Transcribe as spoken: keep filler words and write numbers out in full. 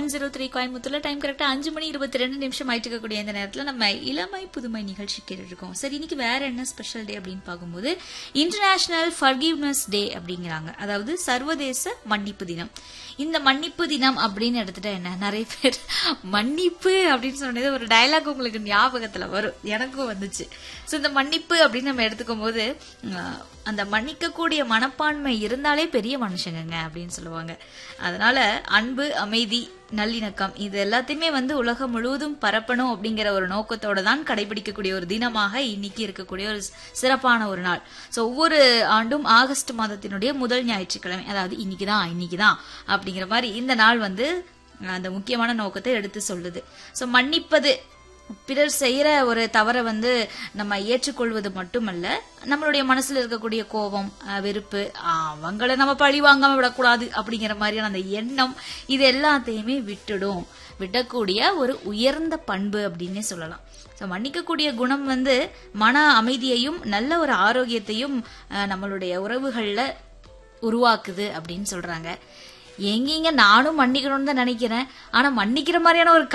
One zero three கோயம்புத்தூர்ல time கரெக்டா அஞ்சு மணி இருபத்தி ரெண்டு நிமிஷம் ஆயிட்டு இருக்கக்கூடிய இந்த நேரத்துல நம்ம இளமை புதுமை நிகழ்ச்சி கேட்டு இருக்கோம். சரி, இன்னைக்கு வேற என்ன ஸ்பெஷல் டே அப்படின்னு பார்க்கும்போது இன்டர்நேஷனல் ஃபர்கிவ்னஸ் டே அப்படிங்கிறாங்க. அதாவது சர்வதேச மன்னிப்பு தினம். இந்த மன்னிப்பு தினம் அப்படின்னு எடுத்துட்டா என்ன, நிறைய பேர் மன்னிப்பு அப்படின்னு சொன்னது ஒரு டயலாக் உங்களுக்கு ஞாபகத்துல வரும், எனக்கும் வந்துச்சு. சோ இந்த மன்னிப்பு அப்படின்னு நம்ம எடுத்துக்கும் போது அந்த மன்னிக்கக்கூடிய மனப்பான்மை இருந்தாலே பெரிய மனுஷங்க அப்படின்னு சொல்லுவாங்க. அதனால அன்பு, அமைதி, நல்லிணக்கம் இது எல்லாத்தையுமே வந்து உலகம் முழுவதும் பரப்பணும் அப்படிங்கிற ஒரு நோக்கத்தோட தான் கடைபிடிக்கக்கூடிய ஒரு தினமாக இன்னைக்கு இருக்கக்கூடிய ஒரு சிறப்பான ஒரு நாள். சோ ஒவ்வொரு ஆண்டும் ஆகஸ்ட் மாதத்தினுடைய முதல் ஞாயிற்றுக்கிழமை, அதாவது இன்னைக்குதான் இன்னைக்குதான் அப்படிங்கிற மாதிரி இந்த நாள் வந்து அந்த முக்கியமான நோக்கத்தை எடுத்து சொல்லுது. சோ மன்னிப்பது, பிறர் செய்யற ஒரு தவறை வந்து நம்ம ஏற்றுக்கொள்வது மட்டுமல்ல, நம்மளுடைய மனசுல இருக்கக்கூடிய கோபம், வெறுப்பு, அவங்களை நம்ம பழி வாங்காம விடக்கூடாது அப்படிங்கிற மாதிரியான அந்த எண்ணம், இது எல்லாத்தையுமே விட்டுடும் விடக்கூடிய ஒரு உயர்ந்த பண்பு அப்படின்னே சொல்லலாம். ஸோ மன்னிக்கக்கூடிய குணம் வந்து மன அமைதியையும் நல்ல ஒரு ஆரோக்கியத்தையும் நம்மளுடைய உறவுகள்ல உருவாக்குது அப்படின்னு சொல்றாங்க. எங்கீங்க நானும் மன்னிக்கணும்னு தான் நினைக்கிறேன். ஆனா மன்னிக்கிற மாதிரியான ஒரு